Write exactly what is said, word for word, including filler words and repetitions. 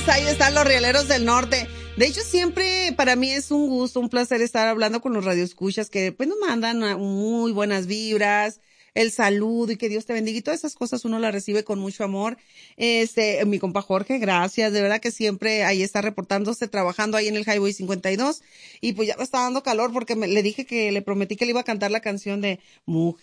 ahí están los Rieleros del Norte. De hecho, siempre para mí es un gusto, un placer estar hablando con los radioescuchas que pues nos mandan muy buenas vibras, el saludo y que Dios te bendiga y todas esas cosas uno las recibe con mucho amor. Este, mi compa Jorge, gracias, de verdad que siempre ahí está reportándose, trabajando ahí en el Highway cincuenta y dos y pues ya me está dando calor porque me, le dije que le prometí que le iba a cantar la canción de Mujer